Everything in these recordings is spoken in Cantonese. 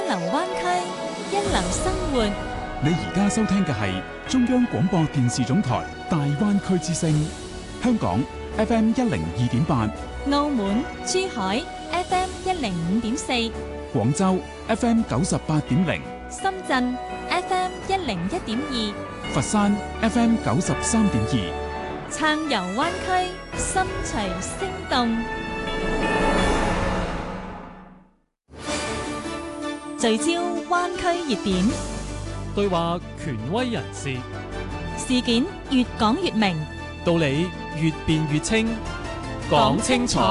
流灣區，一流生活。 你而家收聽嘅係中央廣播電視總台大灣區之聲，香港 FM 102.8， 澳門、珠海 FM 105.4， 廣州 FM 98.0， 深圳 FM 101.2， 佛山 FM 93.2， 撐遊灣區，心隨聲動。聚焦灣區熱點， 對話權威人士， 事件越講越明， 道理越辯越清，講清楚。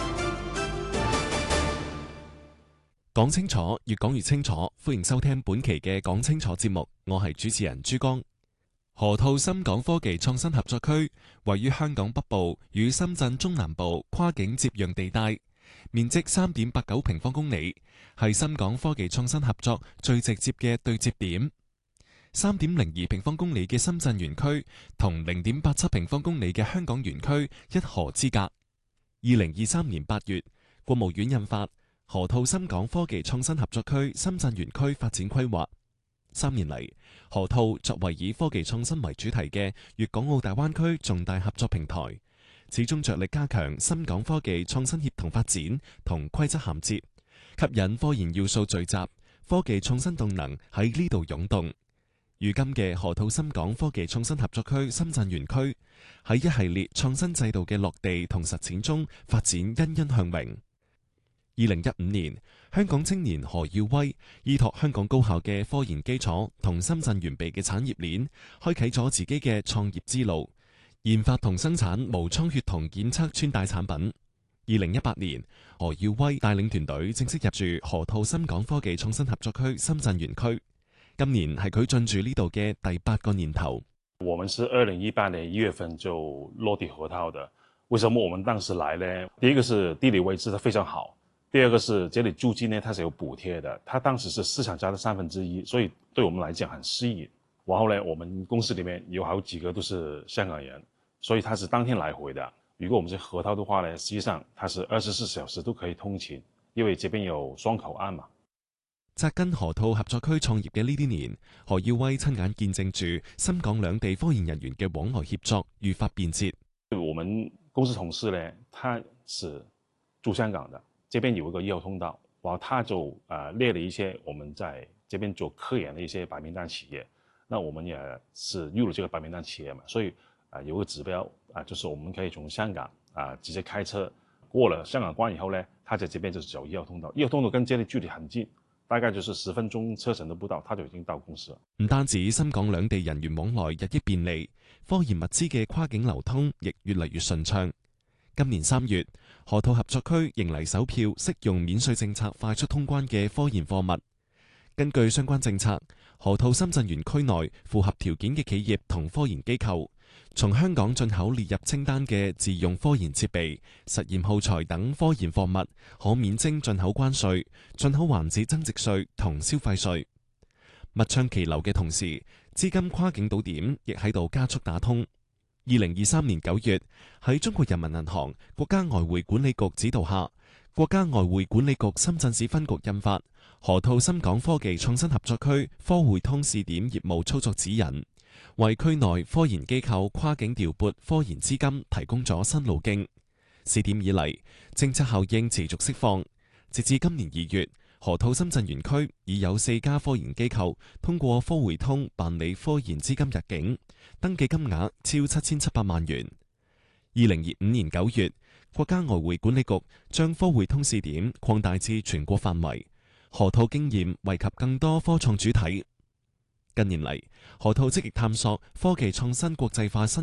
講清楚，越講越清楚。歡迎收聽本期嘅講清楚節目，我係主持人珠江。河套深港科技創新合作區位於香港北部與深圳中南部跨境接壤地帶，面積3.89平方公里，係深港科技創新合作最直接嘅對接點。3.02平方公里嘅深圳園區同0.87平方公里嘅香港園區一河之隔。2023年8月，國務院印發《河套深港科技創新合作區深圳園區發展規劃》。3年嚟，河套作為以科技創新為主題嘅粵港澳大灣區重大合作平台，始終着力加強深港科技創新協同發展同規則銜接，吸引科研要素聚集，科技創新動能喺呢度湧動。如今嘅河套深港科技創新合作區深圳園區喺一系列創新制度嘅落地同實踐中發展欣欣向榮。2015年，香港青年何耀威依託香港高校嘅科研基礎同深圳完備嘅產業鏈，開啟咗自己嘅創業之路，研發同生產無倉血酮檢測穿戴產品。2018年，何耀威帶領團隊正式入駐河套深港科技創新合作區深圳園區。今年係佢進駐呢度嘅第8個年頭。 我們是2018年1月份就落地河套的。為什麼我們當時來呢？第一個是地理位置它非常好，第二個是這裡租金呢，它是有補貼的，它當時是市場價的1/3，所以對我們來講很適應。然後呢，我們公司裡面有好幾個都是香港人，所以它是當天來回的。如果我們是河套的話呢，實際上它是24小時都可以通勤，因為這邊有雙口岸嘛。 扎根河套合作區創業嘅呢啲年，何耀威親眼見證住深港兩地科研人員嘅往來協作愈發便捷。 我們公司同事呢，他是住香港的，這邊有一個1號通道，然後他就列了一些我們在這邊做科研的一些白名單企業，那我們也是入了這個白名單企業嘛，所以有個指標就是我們可以從香港直接開車過了香港關以後呢，他在這邊就是走1號通道，1號通道跟這裡距離很近。大概就是10分鐘車程都不到，他就已經到公司了。 唔單止深港兩地人員往來日益便利，科研物資嘅跨境流通亦越嚟越順暢。今年3月，河套合作區迎嚟首票適用免稅政策快速通關嘅科研貨物。根據相關政策，河套深圳園區內符合條件嘅企業同科研機構，從香港進口列入清單嘅自用科研設備、實驗耗材等科研貨物，可免徵進口關稅、進口環節增值稅同消費稅。物暢其流嘅同時，資金跨境島點亦喺度加速打通。2023年9月，喺中國人民銀行、國家外匯管理局指導下，國家外匯管理局深圳市分局印發《河套深港科技創新合作區科匯通試點業務操作指引》，為區內科研機構跨境調撥科研資金提供咗新路徑。試點以嚟，政策效應持續釋放。截至今年2月，河套深圳園區已有4家科研機構通過科匯通辦理科研資金入境，登記金額超7700萬元。2025年9月，國家外匯管理局將科匯通試點擴大至全國範圍，河套經驗惠及更多科創主體。近年嚟，河套積極探索科技創新國際化新